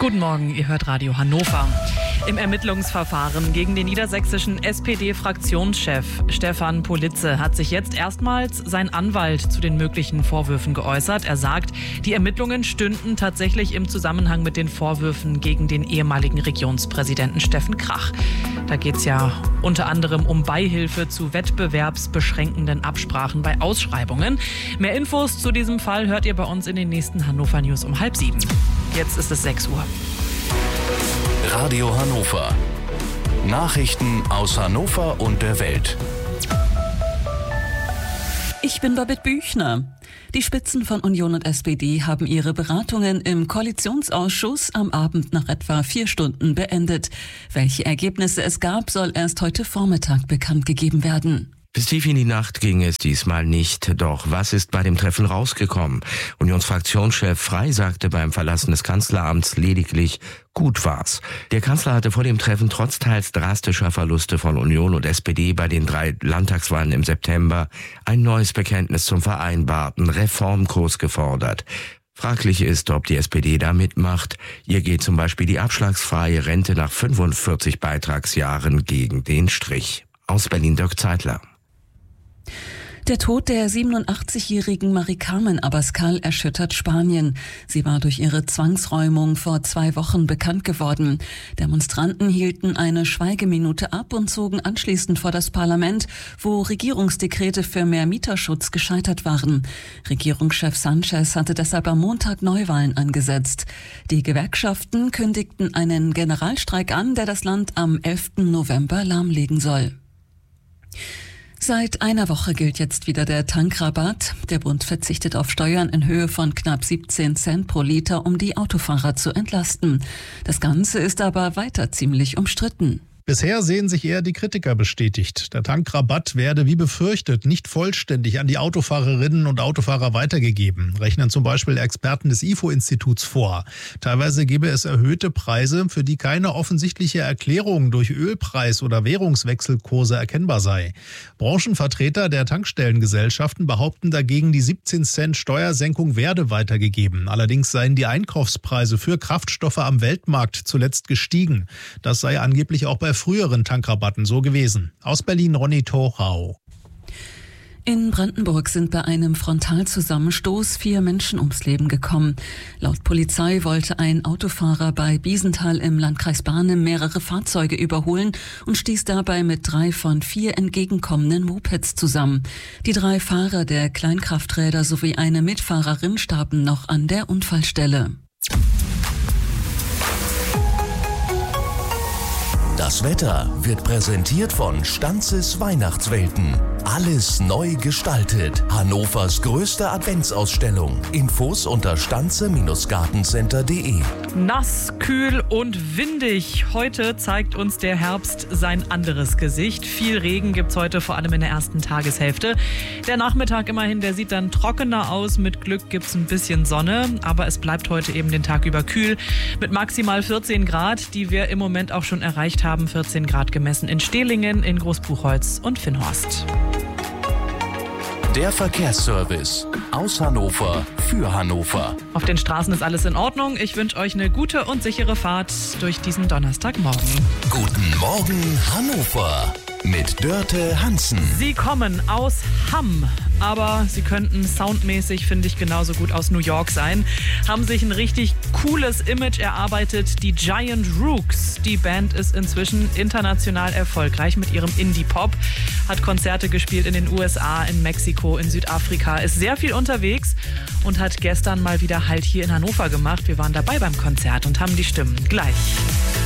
Guten Morgen, ihr hört Radio Hannover. Im Ermittlungsverfahren gegen den niedersächsischen SPD-Fraktionschef Stefan Politze hat sich jetzt erstmals sein Anwalt zu den möglichen Vorwürfen geäußert. Er sagt, die Ermittlungen stünden tatsächlich im Zusammenhang mit den Vorwürfen gegen den ehemaligen Regionspräsidenten Steffen Krach. Da geht es ja unter anderem um Beihilfe zu wettbewerbsbeschränkenden Absprachen bei Ausschreibungen. Mehr Infos zu diesem Fall hört ihr bei uns in den nächsten Hannover News um 6:30. Jetzt ist es 6 Uhr. Radio Hannover. Nachrichten aus Hannover und der Welt. Ich bin Babette Büchner. Die Spitzen von Union und SPD haben ihre Beratungen im Koalitionsausschuss am Abend nach etwa 4 Stunden beendet. Welche Ergebnisse es gab, soll erst heute Vormittag bekannt gegeben werden. Bis tief in die Nacht ging es diesmal nicht. Doch was ist bei dem Treffen rausgekommen? Unionsfraktionschef Frey sagte beim Verlassen des Kanzleramts lediglich, gut war's. Der Kanzler hatte vor dem Treffen trotz teils drastischer Verluste von Union und SPD bei den 3 Landtagswahlen im September ein neues Bekenntnis zum vereinbarten Reformkurs gefordert. Fraglich ist, ob die SPD da mitmacht. Ihr geht zum Beispiel die abschlagsfreie Rente nach 45 Beitragsjahren gegen den Strich. Aus Berlin Dirk Zeitler. Der Tod der 87-jährigen Mari-Carmen Abascal erschüttert Spanien. Sie war durch ihre Zwangsräumung vor 2 Wochen bekannt geworden. Demonstranten hielten eine Schweigeminute ab und zogen anschließend vor das Parlament, wo Regierungsdekrete für mehr Mieterschutz gescheitert waren. Regierungschef Sanchez hatte deshalb am Montag Neuwahlen angesetzt. Die Gewerkschaften kündigten einen Generalstreik an, der das Land am 11. November lahmlegen soll. Seit einer Woche gilt jetzt wieder der Tankrabatt. Der Bund verzichtet auf Steuern in Höhe von knapp 17 Cent pro Liter, um die Autofahrer zu entlasten. Das Ganze ist aber weiter ziemlich umstritten. Bisher sehen sich eher die Kritiker bestätigt. Der Tankrabatt werde wie befürchtet nicht vollständig an die Autofahrerinnen und Autofahrer weitergegeben, rechnen zum Beispiel Experten des IFO-Instituts vor. Teilweise gebe es erhöhte Preise, für die keine offensichtliche Erklärung durch Ölpreis- oder Währungswechselkurse erkennbar sei. Branchenvertreter der Tankstellengesellschaften behaupten dagegen, die 17 Cent Steuersenkung werde weitergegeben. Allerdings seien die Einkaufspreise für Kraftstoffe am Weltmarkt zuletzt gestiegen. Das sei angeblich auch bei früheren Tankrabatten so gewesen. Aus Berlin Ronny Thorau. In Brandenburg sind bei einem Frontalzusammenstoß 4 Menschen ums Leben gekommen. Laut Polizei wollte ein Autofahrer bei Biesenthal im Landkreis Barnim mehrere Fahrzeuge überholen und stieß dabei mit 3 von 4 entgegenkommenden Mopeds zusammen. Die 3 Fahrer der Kleinkrafträder sowie eine Mitfahrerin starben noch an der Unfallstelle. Das Wetter wird präsentiert von Stanzes Weihnachtswelten. Alles neu gestaltet. Hannovers größte Adventsausstellung. Infos unter stanze-gartencenter.de. Nass, kühl und windig. Heute zeigt uns der Herbst sein anderes Gesicht. Viel Regen gibt's heute, vor allem in der ersten Tageshälfte. Der Nachmittag immerhin, der sieht dann trockener aus. Mit Glück gibt's ein bisschen Sonne. Aber es bleibt heute eben den Tag über kühl. Mit maximal 14 Grad, die wir im Moment auch schon erreicht haben. 14 Grad gemessen in Stehlingen, in Großbuchholz und Finnhorst. Der Verkehrsservice aus Hannover für Hannover. Auf den Straßen ist alles in Ordnung. Ich wünsche euch eine gute und sichere Fahrt durch diesen Donnerstagmorgen. Guten Morgen Hannover mit Dörte Hansen. Sie kommen aus Hamm, aber sie könnten soundmäßig, finde ich, genauso gut aus New York sein. Haben sich ein richtig cooles Image erarbeitet, die Giant Rooks. Die Band ist inzwischen international erfolgreich mit ihrem Indie-Pop, hat Konzerte gespielt in den USA, in Mexiko, in Südafrika, ist sehr viel unterwegs und hat gestern mal wieder Halt hier in Hannover gemacht. Wir waren dabei beim Konzert und haben die Stimmen gleich.